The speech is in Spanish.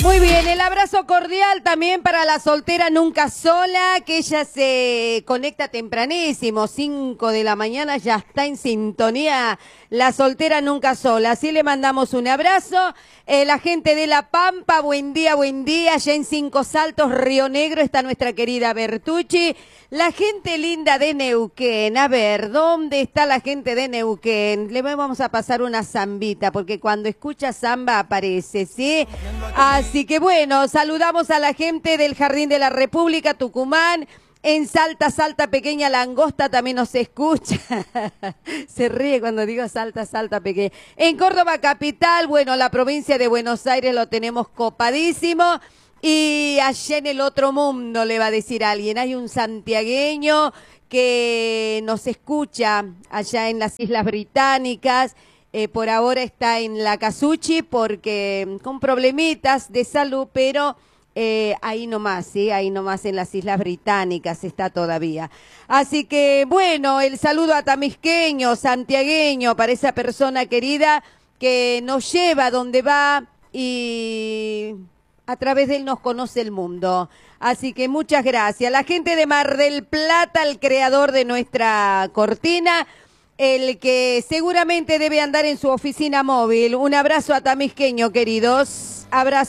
Muy bien, el abrazo cordial también para la soltera nunca sola, que ella se conecta tempranísimo, 5 de la mañana, ya está en sintonía la soltera nunca sola. Así le mandamos un abrazo. La gente de La Pampa, buen día, allá en Cinco Saltos, Río Negro, está nuestra querida Bertucci. La gente linda de Neuquén, a ver, ¿dónde está la gente de Neuquén? Le vamos a pasar una zambita, porque cuando escucha samba aparece, ¿sí? Así que bueno, saludamos a la gente del Jardín de la República, Tucumán. En Salta, Pequeña Langosta también nos escucha. Se ríe cuando digo Salta Pequeña. En Córdoba Capital, bueno, la provincia de Buenos Aires lo tenemos copadísimo. Y allá en el otro mundo, le va a decir alguien, hay un santiagueño que nos escucha allá en las Islas Británicas. Por ahora está en la Casuchi porque con problemitas de salud, pero ahí nomás, ¿sí? Ahí nomás en las Islas Británicas está todavía. Así que, bueno, el saludo a Tamisqueño, santiagueño, para esa persona querida que nos lleva donde va y a través de él nos conoce el mundo. Así que muchas gracias. La gente de Mar del Plata, el creador de nuestra cortina, el que seguramente debe andar en su oficina móvil. Un abrazo a Tamisqueño, queridos. Abrazo.